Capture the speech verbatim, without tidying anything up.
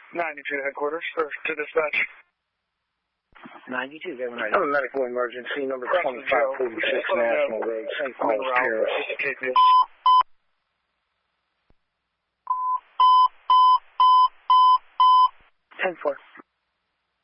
ninety-two headquarters, or to dispatch. ninety-two, Gavin, right. I'm a medical emergency, number twenty-five forty-six National Road, Saint Paul's Terrace. ten four.